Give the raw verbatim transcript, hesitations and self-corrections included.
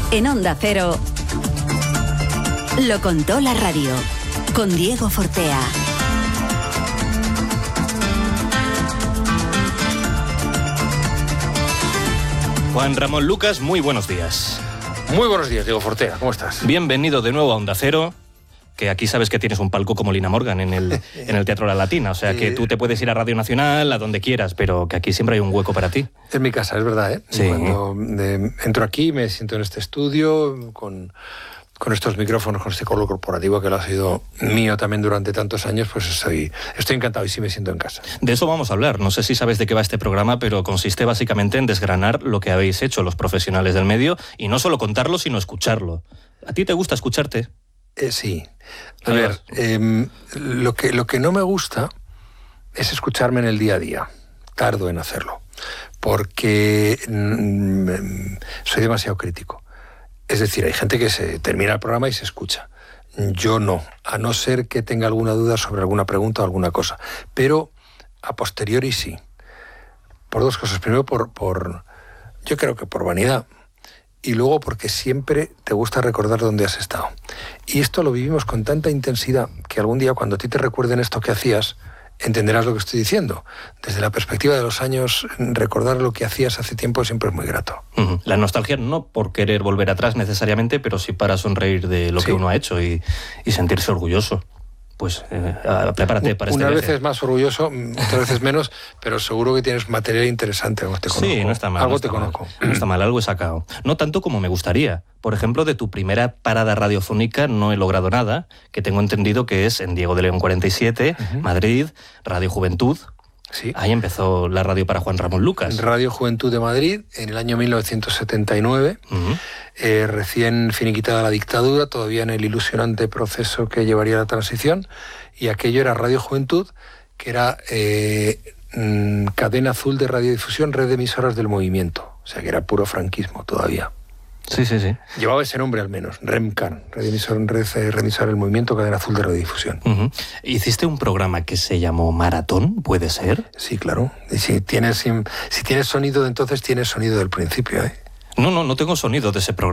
En Onda Cero, lo contó la radio, con Diego Fortea. Juan Ramón Lucas, muy buenos días. Muy buenos días, Diego Fortea, ¿cómo estás? Bienvenido de nuevo a Onda Cero, que aquí sabes que tienes un palco como Lina Morgan en el, en el Teatro La Latina, o sea que tú te puedes ir a Radio Nacional, a donde quieras, pero que aquí siempre hay un hueco para ti. Es mi casa, es verdad, ¿eh? Sí. Cuando eh, entro aquí, me siento en este estudio, con, con estos micrófonos, con este color corporativo que lo ha sido mío también durante tantos años, pues estoy, estoy encantado y sí me siento en casa. De eso vamos a hablar. No sé si sabes de qué va este programa, pero consiste básicamente en desgranar lo que habéis hecho los profesionales del medio, y no solo contarlo, sino escucharlo. ¿A ti te gusta escucharte? Eh, sí. A ver, eh, lo, que, lo que no me gusta es escucharme en el día a día. Tardo en hacerlo, porque mm, soy demasiado crítico. Es decir, hay gente que se termina el programa y se escucha. Yo no, a no ser que tenga alguna duda sobre alguna pregunta o alguna cosa. Pero a posteriori sí. Por dos cosas. Primero, por, por yo creo que por vanidad. Y luego porque siempre te gusta recordar dónde has estado. Y esto lo vivimos con tanta intensidad que algún día cuando a ti te recuerden esto que hacías, entenderás lo que estoy diciendo. Desde la perspectiva de los años, recordar lo que hacías hace tiempo siempre es muy grato. Uh-huh. La nostalgia no por querer volver atrás necesariamente, pero sí para sonreír de lo sí. que uno ha hecho y, y sentirse orgulloso. Pues eh, prepárate para este Unas viaje. veces más orgulloso, otras veces menos, pero seguro que tienes material interesante. Algo te conozco. Sí, no está mal. Algo no te está conozco. Mal. No está mal, algo he sacado. No tanto como me gustaría. Por ejemplo, de tu primera parada radiofónica no he logrado nada, que tengo entendido que es en Diego de León cuarenta y siete, uh-huh. Madrid, Radio Juventud. Sí. Ahí empezó la radio para Juan Ramón Lucas. Radio Juventud de Madrid, en el año mil novecientos setenta y nueve, uh-huh. eh, recién finiquitada la dictadura, todavía en el ilusionante proceso que llevaría la transición, y aquello era Radio Juventud, que era eh, mmm, cadena azul de radiodifusión, red de emisoras del movimiento, o sea que era puro franquismo todavía. Sí, sí, sí. Llevaba ese nombre al menos, REMCAN, Redemisor, Red, Redemisor del Movimiento, Cadena Azul de Radiodifusión. Uh-huh. ¿Hiciste un programa que se llamó Maratón, puede ser? Sí, claro. Y si tienes, si tienes sonido de entonces, tienes sonido del principio, ¿eh? No, no, no tengo sonido de ese programa.